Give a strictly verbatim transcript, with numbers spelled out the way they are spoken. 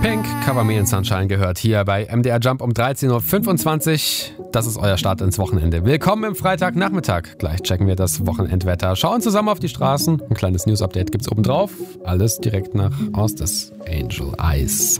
Pink, Cover Me in Sunshine gehört hier bei M D R Jump um dreizehn Uhr fünfundzwanzig. Das ist euer Start ins Wochenende. Willkommen im Freitagnachmittag. Gleich checken wir das Wochenendwetter. Schauen zusammen auf die Straßen. Ein kleines News-Update gibt's obendrauf. Alles direkt nach Aus des Angel Eyes.